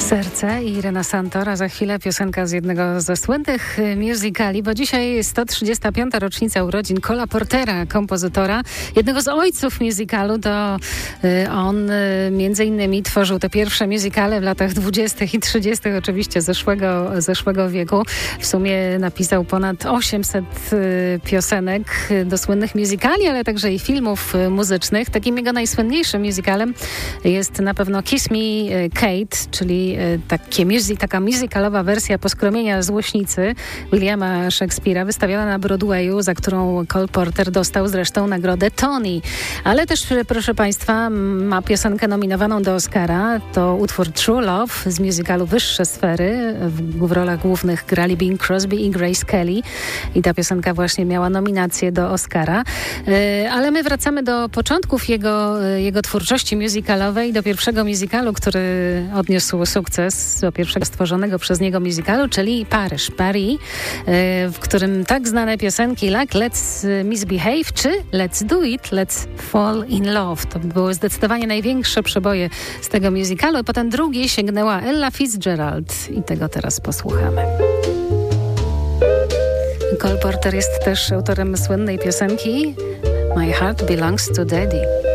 Serce i Irena Santor, a za chwilę piosenka z jednego ze słynnych musicali, bo dzisiaj 135. rocznica urodzin Cola Portera, kompozytora, jednego z ojców musicalu. To on między innymi tworzył te pierwsze musicale w latach 20. i 30. oczywiście zeszłego wieku. W sumie napisał ponad 800 piosenek do słynnych musicali, ale także i filmów muzycznych. Takim jego najsłynniejszym musicalem jest na pewno Kiss Me Kate, czyli taka musicalowa wersja Poskromienia Złośnicy Williama Shakespeare'a, wystawiona na Broadwayu, za którą Cole Porter dostał zresztą nagrodę Tony. Ale też, proszę Państwa, ma piosenkę nominowaną do Oscara. To utwór True Love z musicalu Wyższe Sfery. W rolach głównych grali Bing Crosby i Grace Kelly. I ta piosenka właśnie miała nominację do Oscara. Ale my wracamy do początków jego twórczości musicalowej, do pierwszego musicalu, który odniósł sukces, do pierwszego stworzonego przez niego musicalu, czyli Paris, w którym tak znane piosenki jak Let's Misbehave czy Let's Do It, Let's Fall in Love. To były zdecydowanie największe przeboje z tego musicalu. Potem drugi sięgnęła Ella Fitzgerald i tego teraz posłuchamy. Cole Porter jest też autorem słynnej piosenki My Heart Belongs to Daddy.